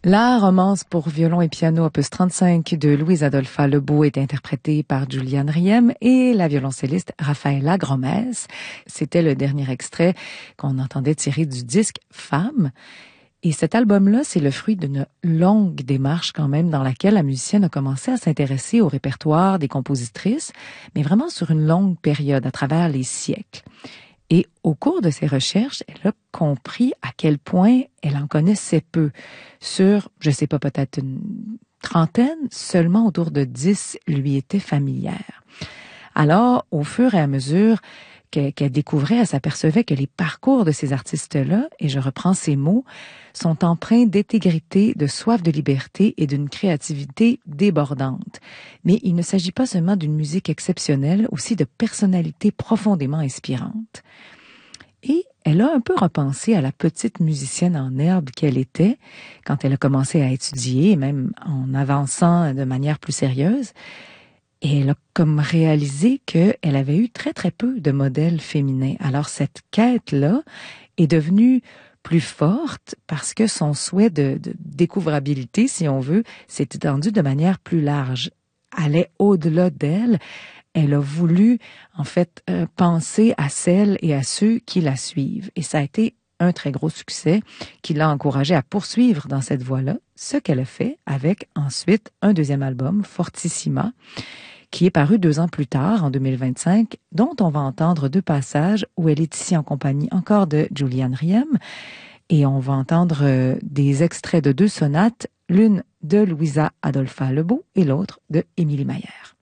La romance pour violon et piano opus 35 de Louise Adolpha Lebeau est interprétée par Juliane Riem et la violoncelliste Rafaela Gromes. C'était le dernier extrait qu'on entendait tiré du disque Femme. Et cet album-là, c'est le fruit d'une longue démarche quand même dans laquelle la musicienne a commencé à s'intéresser au répertoire des compositrices, mais vraiment sur une longue période, à travers les siècles. Et au cours de ses recherches, elle a compris à quel point elle en connaissait peu. Sur, je sais pas, peut-être une trentaine, seulement autour de 10 lui étaient familières. Alors, au fur et à mesure qu'elle découvrait, elle s'apercevait que les parcours de ces artistes-là, et je reprends ces mots, sont empreints d'intégrité, de soif de liberté et d'une créativité débordante. Mais il ne s'agit pas seulement d'une musique exceptionnelle, aussi de personnalités profondément inspirantes. Et elle a un peu repensé à la petite musicienne en herbe qu'elle était quand elle a commencé à étudier, et même en avançant de manière plus sérieuse. Et elle a comme réalisé qu'elle avait eu très, très peu de modèles féminins. Alors, cette quête-là est devenue plus forte parce que son souhait de découvrabilité, si on veut, s'est étendu de manière plus large. Allait au-delà d'elle. Elle a voulu, en fait, penser à celles et à ceux qui la suivent. Et ça a été un très gros succès qui l'a encouragée à poursuivre dans cette voie-là, ce qu'elle a fait avec ensuite un deuxième album, Fortissima, qui est paru 2 ans plus tard, en 2025, dont on va entendre 2 passages où elle est ici en compagnie encore de Juliane Riem. Et on va entendre des extraits de 2 sonates, l'une de Louisa Adolpha Lebeau et l'autre de Émilie Mayer.